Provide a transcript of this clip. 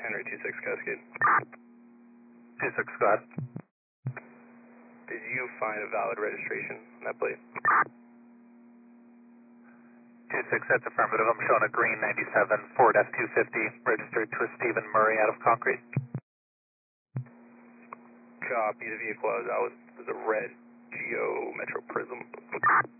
Henry 26 Cascade. 26, go ahead. Did you find a valid registration on that plate? 26, that's affirmative. I'm showing a green 97 Ford F-250 registered to a Stephen Murray out of Concrete. Copy. The vehicle I was out with was a red Geo Metro Prism.